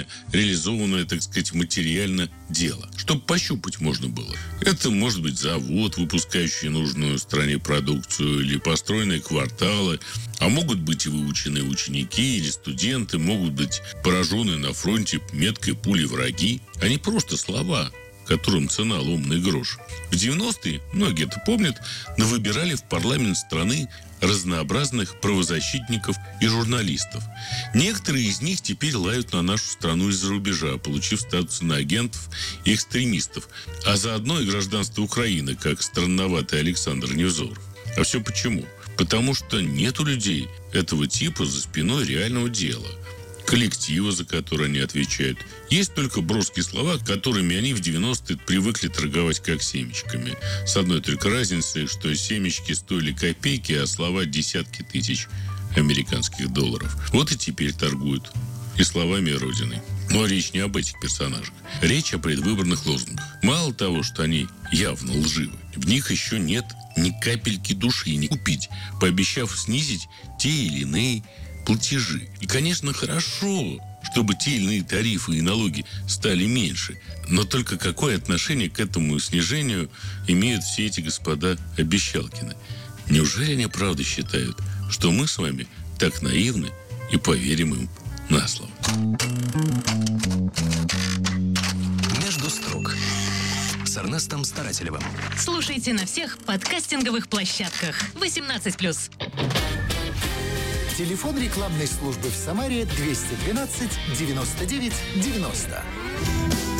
реальное, реализованное, так сказать, материально дело, чтобы пощупать можно было. Это может быть завод, выпускающий нужную стране продукцию, или построенные кварталы, а могут быть и выученные ученики или студенты, могут быть пораженные на фронте меткой пулей враги, а не просто слова, которым цена ломаный грош. В 90-е, многие это помнят, выбирали в парламент страны разнообразных правозащитников и журналистов. Некоторые из них теперь лают на нашу страну из-за рубежа, получив статус иноагентов и экстремистов, а заодно и гражданство Украины, как странноватый Александр Невзоров. А все почему? Потому что нет у людей этого типа за спиной реального дела, коллектива, за который они отвечают. Есть только броские слова, которыми они в 90-е привыкли торговать как семечками. С одной только разницей, что семечки стоили копейки, а слова десятки тысяч американских долларов. Вот и теперь торгуют и словами Родины. Но речь не об этих персонажах. Речь о предвыборных лозунгах. Мало того, что они явно лживы, в них еще нет ни капельки души не купить, пообещав снизить те или иные платежи. И, конечно, хорошо, чтобы те или иные тарифы и налоги стали меньше. Но только какое отношение к этому снижению имеют все эти господа обещалкины? Неужели они правда считают, что мы с вами так наивны и поверим им на слово? «Между строк» с Эрнестом Старателевым. Слушайте на всех подкастинговых площадках. 18+. Телефон рекламной службы в Самаре 212 99 90.